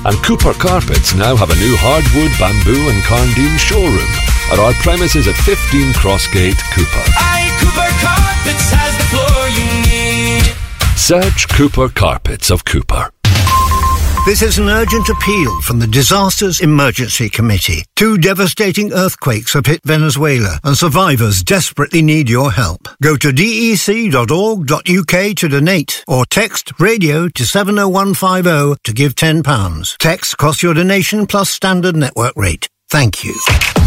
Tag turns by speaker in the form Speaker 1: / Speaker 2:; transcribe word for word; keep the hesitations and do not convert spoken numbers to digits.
Speaker 1: And Cooper Carpets now have a new hardwood, bamboo and Carndine showroom at our premises at fifteen Crossgate, Cooper.
Speaker 2: Aye, Cooper Carpets has the floor you need.
Speaker 1: Search Cooper Carpets of Cooper.
Speaker 3: This is an urgent appeal from the Disasters Emergency Committee. Two devastating earthquakes have hit Venezuela and survivors desperately need your help. Go to d e c dot org dot u k to donate or text radio to seven oh one five oh to give ten pounds. Text costs your donation plus standard network rate. Thank you.